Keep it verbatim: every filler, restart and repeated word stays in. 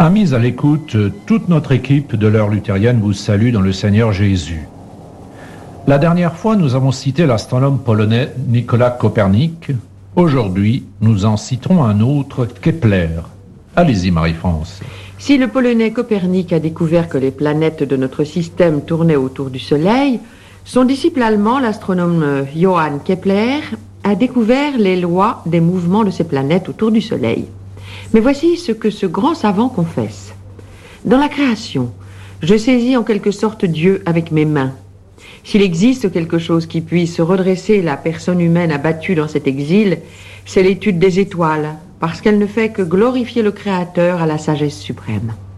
Amis à l'écoute, toute notre équipe de l'heure luthérienne vous salue dans le Seigneur Jésus. La dernière fois, nous avons cité l'astronome polonais Nicolas Copernic. Aujourd'hui, nous en citerons un autre, Kepler. Allez-y, Marie-France. Si le Polonais Copernic a découvert que les planètes de notre système tournaient autour du Soleil, son disciple allemand, l'astronome Johann Kepler, a découvert les lois des mouvements de ces planètes autour du Soleil. Mais voici ce que ce grand savant confesse. Dans la création, je saisis en quelque sorte Dieu avec mes mains. S'il existe quelque chose qui puisse redresser la personne humaine abattue dans cet exil, c'est l'étude des étoiles, parce qu'elle ne fait que glorifier le Créateur à la sagesse suprême.